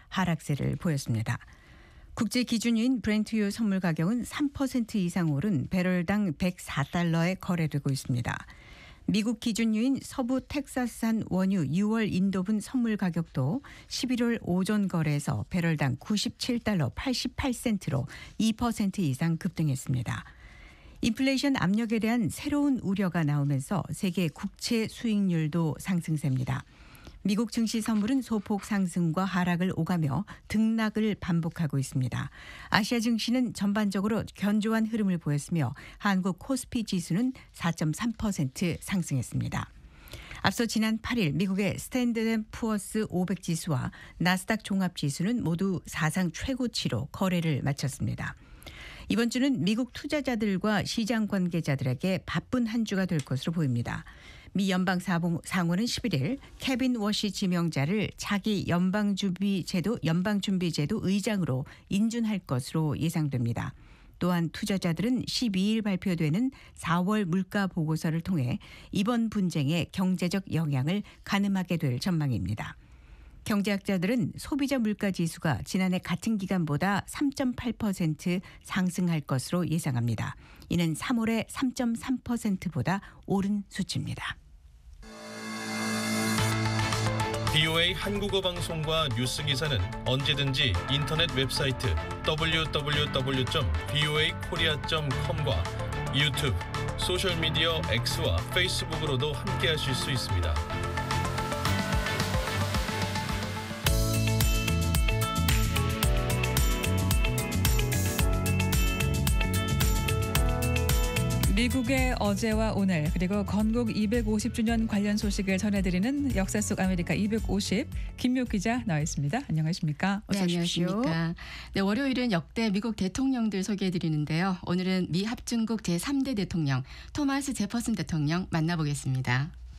하락세를 보였습니다. 국제 기준유인 브렌트유 선물 가격은 3% 이상 오른 배럴당 104달러에 거래되고 있습니다. 미국 기준유인 서부 텍사스산 원유 6월 인도분 선물 가격도 11월 오전 거래에서 배럴당 97달러 88센트로 2% 이상 급등했습니다. 인플레이션 압력에 대한 새로운 우려가 나오면서 세계 국채 수익률도 상승세입니다. 미국 증시 선물은 소폭 상승과 하락을 오가며 등락을 반복하고 있습니다. 아시아 증시는 전반적으로 견조한 흐름을 보였으며 한국 코스피 지수는 4.3% 상승했습니다. 앞서 지난 8일 미국의 스탠드앤푸어스 500 지수와 나스닥 종합 지수는 모두 사상 최고치로 거래를 마쳤습니다. 이번 주는 미국 투자자들과 시장 관계자들에게 바쁜 한 주가 될 것으로 보입니다. 미 연방상원은 11일 케빈 워시 지명자를 차기 연방준비제도 의장으로 인준할 것으로 예상됩니다. 또한 투자자들은 12일 발표되는 4월 물가 보고서를 통해 이번 분쟁의 경제적 영향을 가늠하게 될 전망입니다. 경제학자들은 소비자 물가 지수가 지난해 같은 기간보다 3.8% 상승할 것으로 예상합니다. 이는 3월의 3.3%보다 오른 수치입니다. VOA 한국어 방송과 뉴스 기사는 언제든지 인터넷 웹사이트 www.voakorea.com과 유튜브, 소셜미디어 X와 페이스북으로도 함께하실 수 있습니다. 미국의 어제와 오늘 그리고 건국 250주년 관련 소식을 전해드리는 역사 속 아메리카 250 김묘 기자 나와 있습니다. 안녕하십니까? 네, 안녕하십니까. 네, 월요일은 역대 미국 대통령들 소개해드리는데요. 오늘은 미 합중국 제3대 대통령 토마스 제퍼슨 대통령 만나보겠습니다.